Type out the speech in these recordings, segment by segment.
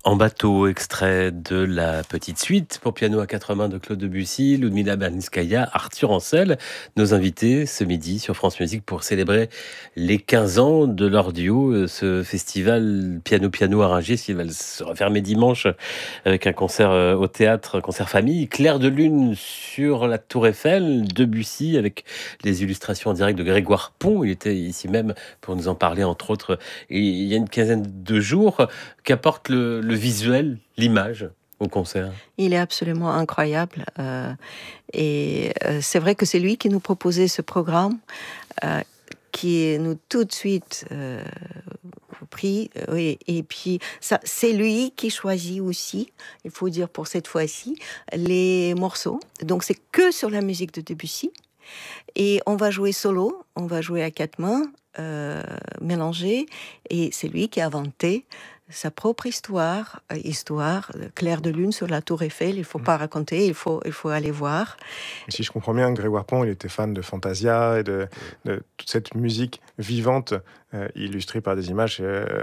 En bateau, extrait de la petite suite pour piano à quatre mains de Claude Debussy, Ludmila Berlinskaya, Arthur Ancel, nos invités ce midi sur France Musique pour célébrer les 15 ans de leur duo, ce festival Piano Arrangé, qui va se refermer dimanche avec un concert au théâtre, un concert famille, Clair de lune sur la Tour Eiffel, Debussy avec les illustrations en direct de Grégoire Pont, il était ici même pour nous en parler entre autres, et il y a une quinzaine de jours. Qu'apporte le visuel, l'image au concert? Il est absolument incroyable. C'est vrai que c'est lui qui nous proposait ce programme, qui nous tout de suite pris. Oui, et puis, c'est lui qui choisit aussi, il faut dire pour cette fois-ci, les morceaux. Donc, c'est que sur la musique de Debussy. Et on va jouer solo, on va jouer à quatre mains, mélangées. Et c'est lui qui a inventé sa propre histoire, Clair de lune sur la Tour Eiffel. Il ne faut pas raconter, il faut aller voir. Si je comprends bien, Grégoire Pont, il était fan de Fantasia et de toute cette musique vivante illustrée par des images.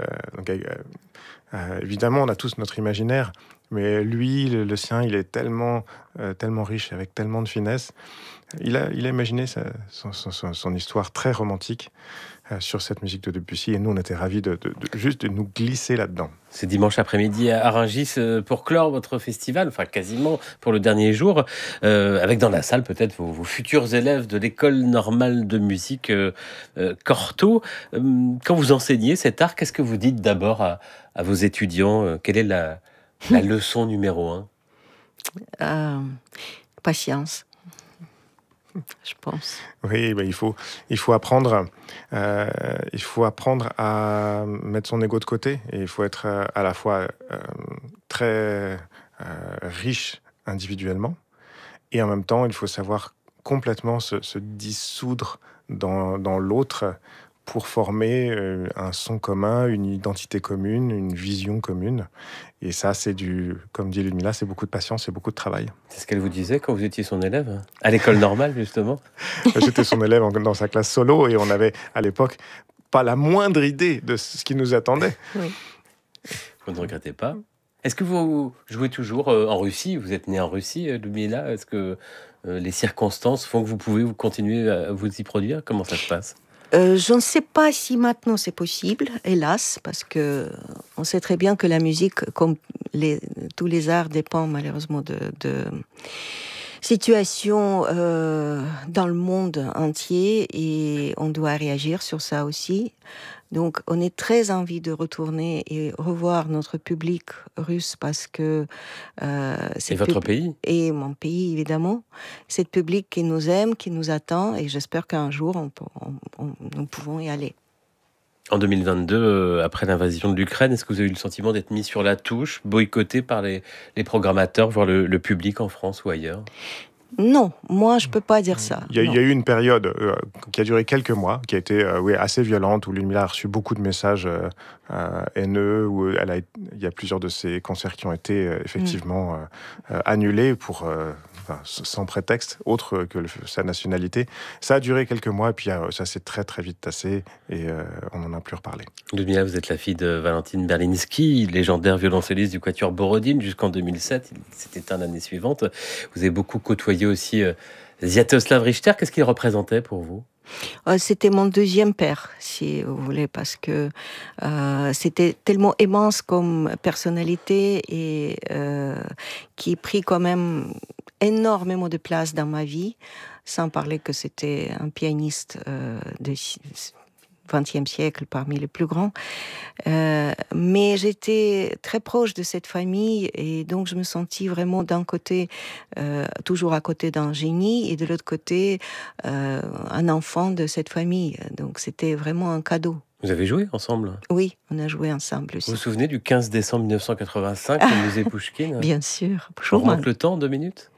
Évidemment, on a tous notre imaginaire, mais lui, le sien, il est tellement riche, avec tellement de finesse. Il a imaginé son histoire très romantique sur cette musique de Debussy, et nous, on était ravis de nous glisser là-dedans. C'est dimanche après-midi à Rungis pour clore votre festival, enfin quasiment pour le dernier jour, avec dans la salle peut-être vos futurs élèves de l'école normale de musique Cortot. Quand vous enseignez cet art, qu'est-ce que vous dites d'abord à vos étudiants? Quelle est la leçon numéro 1? Patience, je pense. Oui, il faut apprendre. Il faut apprendre à mettre son ego de côté, et il faut être à la fois très riche individuellement, et en même temps, il faut savoir complètement se dissoudre dans l'autre pour former un son commun, une identité commune, une vision commune. Et ça, comme dit Ludmila, c'est beaucoup de patience et beaucoup de travail. C'est ce qu'elle vous disait quand vous étiez son élève, à l'école normale, justement? J'étais son élève dans sa classe solo, et on avait, à l'époque, pas la moindre idée de ce qui nous attendait. Oui. Vous ne regrettez pas? Est-ce que vous jouez toujours en Russie? Vous êtes né en Russie, Ludmila. Est-ce que les circonstances font que vous pouvez continuer à vous y produire? Comment ça se passe? Je ne sais pas si maintenant c'est possible, hélas, parce que on sait très bien que la musique, comme tous les arts, dépend malheureusement de situations dans le monde entier, et on doit réagir sur ça aussi. Donc, on est très envie de retourner et revoir notre public russe, parce que Et votre pays? Et mon pays, évidemment. C'est le public qui nous aime, qui nous attend, et j'espère qu'un jour, nous pouvons y aller. En 2022, après l'invasion de l'Ukraine, est-ce que vous avez eu le sentiment d'être mis sur la touche, boycotté par les programmateurs, voire le public en France ou ailleurs? Non, moi je peux pas dire ça. Il y a eu une période qui a duré quelques mois, qui a été assez violente, où Ludmila a reçu beaucoup de messages haineux, où il y a plusieurs de ses concerts qui ont été effectivement annulés sans prétexte autre que sa nationalité. Ça a duré quelques mois, et puis ça s'est très très vite tassé, et on n'en a plus reparlé. Ludmila, vous êtes la fille de Valentine Berlinski, légendaire violoncelliste du quatuor Borodine jusqu'en 2007. Il s'est éteint l'année suivante. Vous avez beaucoup côtoyé aussi Sviatoslav Richter. Qu'est-ce qu'il représentait pour vous? C'était mon deuxième père, si vous voulez, parce que c'était tellement immense comme personnalité, et qui prit quand même énormément de place dans ma vie, sans parler que c'était un pianiste de XXe siècle, parmi les plus grands. Mais j'étais très proche de cette famille, et donc je me sentis vraiment d'un côté, toujours à côté d'un génie, et de l'autre côté, un enfant de cette famille. Donc c'était vraiment un cadeau. Vous avez joué ensemble? Oui, on a joué ensemble aussi. Vous vous souvenez du 15 décembre 1985 au musée Pouchkine? Bien sûr. Je remonte le temps, 2 minutes?